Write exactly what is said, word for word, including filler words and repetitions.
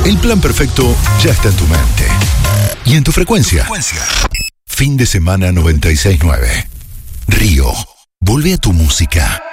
El plan perfecto ya está en tu mente. Y en tu frecuencia. frecuencia. Fin de semana noventa y seis nueve. Río. Vuelve a tu música.